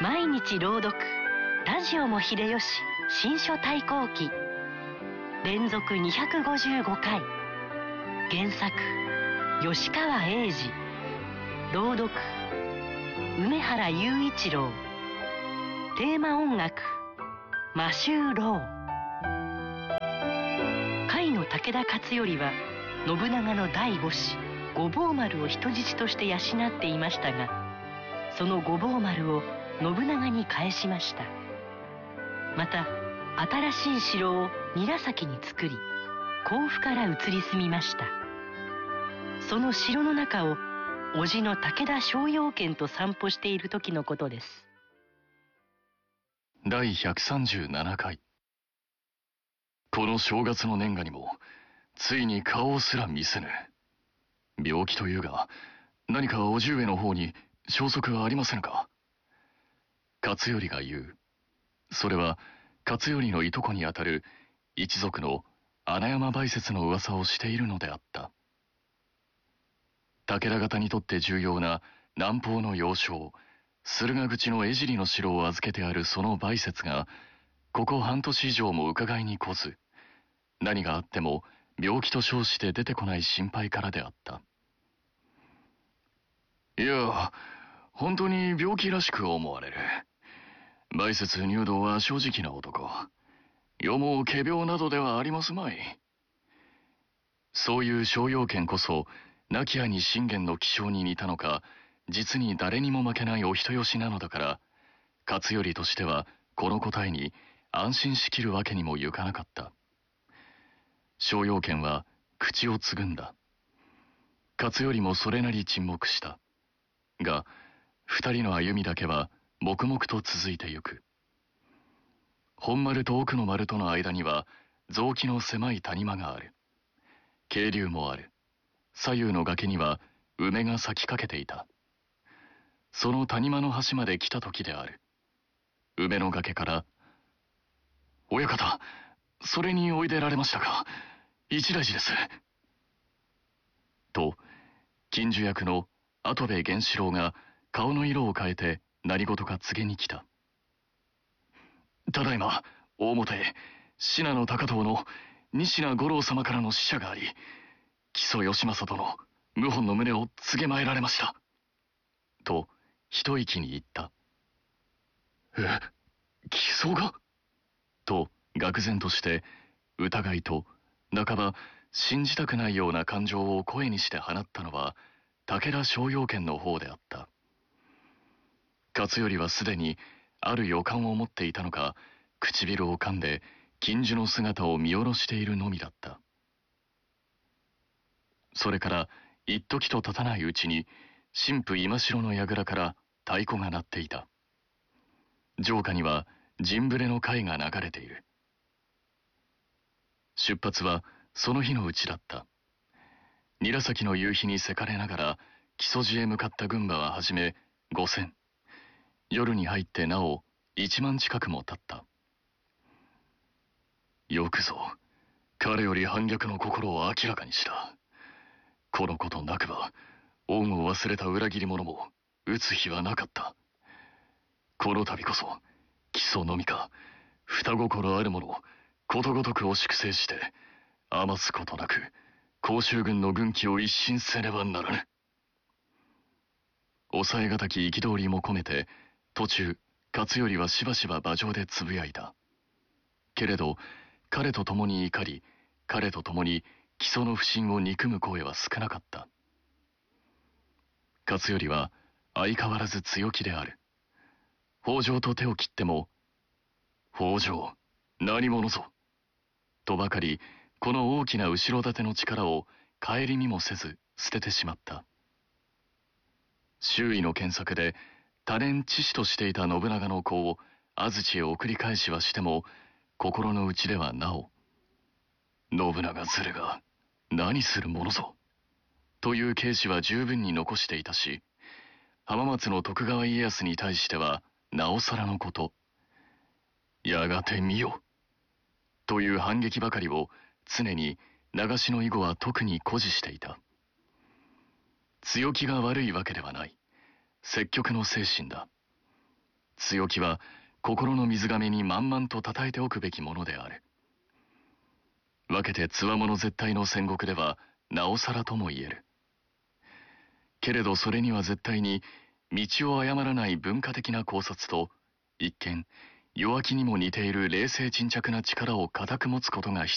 毎日朗読、ラジオも秀吉、新書対抗記。連続255回。原作、吉川英治。朗読、梅原雄一郎。テーマ音楽、マシュー・ロー。甲斐の武田勝頼は信長の第五子五房丸を人質として養っていましたが、その五房丸を信長に返しました。また新しい城を韮崎に作り、甲府から移り住みました。その城の中を叔父の武田逍遙剣と散歩している時のことです。 第137回。この正月の年賀にもついに顔すら見せぬ。病気というが、何か叔父上の方に消息はありませぬか。勝頼が言う。それは勝頼のいとこにあたる一族の穴山梅雪の噂をしているのであった。武田方にとって重要な南方の要衝、駿河口の江尻の城を預けてあるその梅雪が、ここ半年以上も伺いに来ず、何があっても病気と称して出てこない心配からであった。いや、本当に病気らしく思われる。梅雪入道は正直な男。世も仮病などではありますまい。そういう逍遙剣こそ、亡き兄信玄の気性に似たのか、実に誰にも負けないお人よしなのだから、勝頼としてはこの答えに安心しきるわけにもいかなかった。逍遙剣は口をつぐんだ。勝頼もそれなり沈黙した。が、二人の歩みだけは黙々と続いてゆく。本丸と奥の丸との間には雑木の狭い谷間がある。渓流もある。左右の崖には梅が咲きかけていた。その谷間の端まで来た時である。梅の崖から「親方、それにおいでられましたか。一大事です」と近所役の跡部源四郎が顔の色を変えて何事か告げに来た。ただいま大表へ信濃高遠の仁科五郎様からの使者があり、木曽義政殿謀反の旨を告げまえられました。と一息に言った。木曽が？と愕然として疑いと半ば信じたくないような感情を声にして放ったのは武田逍遙剣の方であった。勝頼はすでにある予感を持っていたのか、唇を噛んで近所の姿を見下ろしているのみだった。それから一時と経たないうちに新婦今城の櫓から太鼓が鳴っていた。城下には陣触れの会が流れている。出発はその日のうちだった。韮崎の夕日にせかれながら木曽路へ向かった軍馬ははじめ5000、夜に入ってなお1万近くも経った。よくぞ彼より反逆の心を明らかにした。このことなくば恩を忘れた裏切り者も討つ日はなかった。この度こそ木曽のみか双心ある者ことごとくを粛清して、余すことなく甲州軍の軍紀を一新せねばならぬ。抑えがたき憤りも込めて途中勝頼はしばしば馬上でつぶやいた。けれど彼と共に怒り、彼と共に木曽の不信を憎む声は少なかった。勝頼は相変わらず強気である。北条と手を切っても「北条何者ぞ」とばかりこの大きな後ろ盾の力を顧みもせず捨ててしまった。周囲の検索で多年知士としていた信長の子を安土へ送り返しはしても、心の内ではなお信長ずるが何するものぞという警示は十分に残していたし、浜松の徳川家康に対してはなおさらのこと。やがて見よという反撃ばかりを常に長篠以後は特に誇示していた。強気が悪いわけではない。積極の精神だ。 強気は心の水がめに満々とたえておくべきものである。分けてつわもの絶対の戦国ではなおさらとも言える。けれどそれには絶対に道を誤らない文化的な考察と、一見弱気にも似ている冷静沈着な力を固く持つことが必